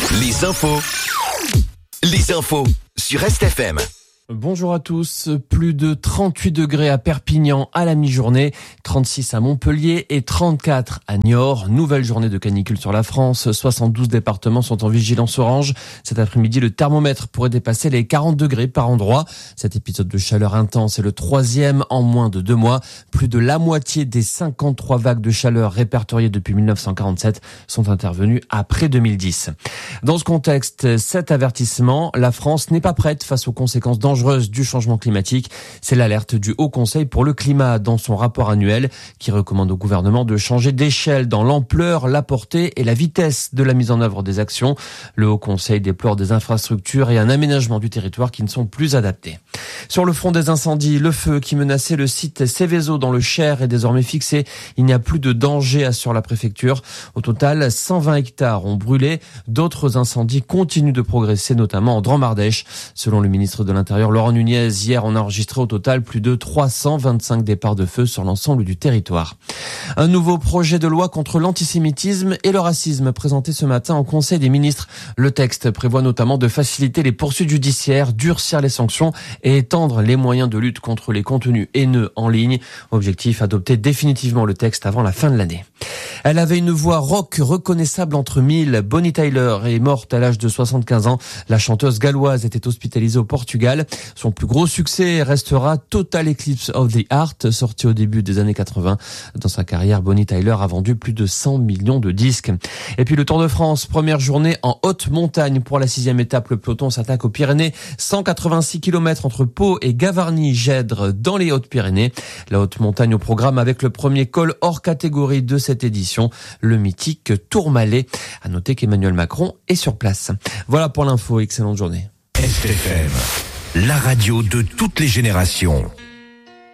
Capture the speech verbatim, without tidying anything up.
Les infos. Les infos sur Est F M. Bonjour à tous. Plus de trente-huit degrés à Perpignan à la mi-journée, trente-six à Montpellier et trente-quatre à Niort. Nouvelle journée de canicule sur la France. soixante-douze départements sont en vigilance orange. Cet après-midi, le thermomètre pourrait dépasser les quarante degrés par endroit. Cet épisode de chaleur intense est le troisième en moins de deux mois. Plus de la moitié des cinquante-trois vagues de chaleur répertoriées depuis mille neuf cent quarante-sept sont intervenues après deux mille dix. Dans ce contexte, cet avertissement, la France n'est pas prête face aux conséquences dangereuses du changement climatique. C'est l'alerte du Haut Conseil pour le climat dans son rapport annuel qui recommande au gouvernement de changer d'échelle dans l'ampleur, la portée et la vitesse de la mise en œuvre des actions. Le Haut Conseil déplore des infrastructures et un aménagement du territoire qui ne sont plus adaptés. Sur le front des incendies, le feu qui menaçait le site Céveso dans le Cher est désormais fixé. Il n'y a plus de danger, assure la préfecture. Au total, cent vingt hectares ont brûlé. D'autres incendies continuent de progresser, notamment en Drôme-Ardèche. Selon le ministre de l'Intérieur, Laurent Nunez, hier, on a enregistré au total plus de trois cent vingt-cinq départs de feu sur l'ensemble du territoire. Un nouveau projet de loi contre l'antisémitisme et le racisme présenté ce matin en Conseil des ministres. Le texte prévoit notamment de faciliter les poursuites judiciaires, durcir les sanctions et étendre les moyens de lutte contre les contenus haineux en ligne. Objectif, adopter définitivement le texte avant la fin de l'année. Elle avait une voix rock reconnaissable entre mille. Bonnie Tyler est morte à l'âge de soixante-quinze ans. La chanteuse galloise était hospitalisée au Portugal. Son plus gros succès restera Total Eclipse of the Heart, sorti au début des années quatre-vingts. Dans sa carrière, Bonnie Tyler a vendu plus de cent millions de disques. Et puis le Tour de France, première journée en haute montagne. Pour la sixième étape, le peloton s'attaque aux Pyrénées. cent quatre-vingt-six kilomètres entre Pau et Gavarnie-Gèdre dans les Hautes-Pyrénées. La haute montagne au programme avec le premier col hors catégorie de cette édition, le mythique Tourmalet. À noter qu'Emmanuel Macron est sur place. Voilà pour l'info, excellente journée. Est F M, la radio de toutes les générations.